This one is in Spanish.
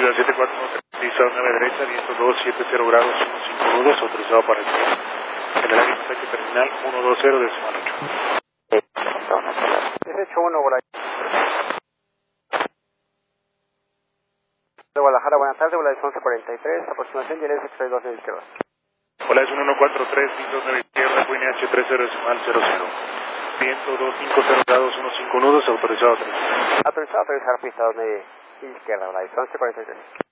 Ciudad 741, pista 9 derecha, viento 270 grados, 15 nudos, autorizado para el en el área de ataque terminal 120 decimal 8. 181, Volay. De Guadalajara, buenas tardes, Volay 1143, aproximación directa 62 de izquierda. Hola, es 1143, viento 9 izquierda, QNH 30 decimal 00. Viento 250 grados, 15 nudos, autorizado 3. Autorizado a atravesar pista 2 de izquierda, Volay 1143.